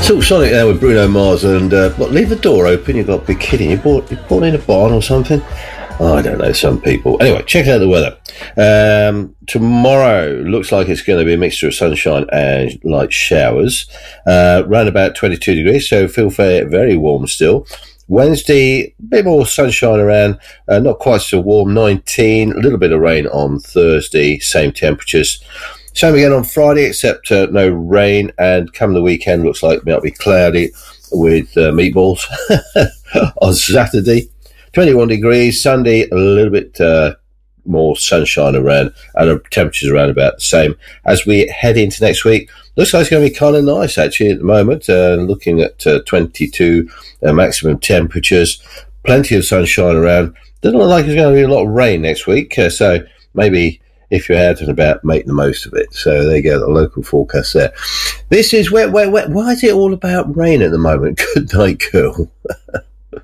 Talk Sonic there with Bruno Mars and leave the door open. You've got to be kidding. You bought in a barn or something? Oh, I don't know, some people. Anyway, check out the weather. Tomorrow looks like it's going to be a mixture of sunshine and light showers. Around about 22 degrees, so feel very warm still. Wednesday, a bit more sunshine around, not quite so warm, 19. A little bit of rain on Thursday, same temperatures. Same again on Friday, except no rain, and come the weekend, looks like it might be cloudy with meatballs on Saturday. 21 degrees, Sunday, a little bit more sunshine around, and the temperatures around about the same. As we head into next week, looks like it's going to be kind of nice, actually, at the moment, looking at 22 maximum temperatures, plenty of sunshine around. Doesn't look like there's going to be a lot of rain next week, so maybe if you're out and about, make the most of it. So there you go, the local forecast there. This is where why is it all about rain at the moment? Good night, girl.